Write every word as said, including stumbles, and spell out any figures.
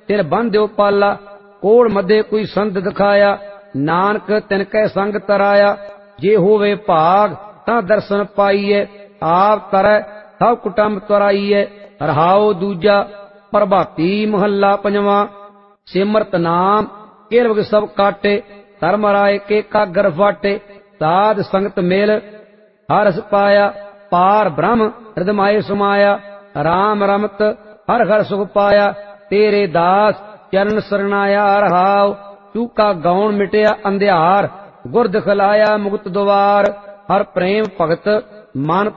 तिर बंध्यो पाला। कोड़ मध्य कोई संत दिखाया, नानक तिनकै संग तराया। जे होवे भाग तां दर्शन पाइए, आप तरह सब कुटुंब तराइए। रहाओ दूजा प्रभाती महला पंजवा। सिमरत नाम केलवग सब काटे, धर्म राय के कागर फाटे। साध संगत मेल हरस पाया, पार ब्रह्म हृदय समाया। राम रमत हर हर सुख पाया, तेरे दास चरण सरनाया। रहाओ चूका गौण मिटया अंधियार, गुर दिखलाया मुक्त द्वार। हर प्रेम भगत मन